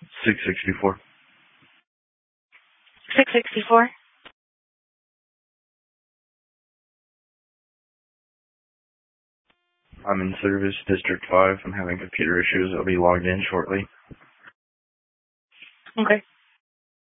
664. 664. I'm in service, District 5. I'm having computer issues. I'll be logged in shortly. Okay.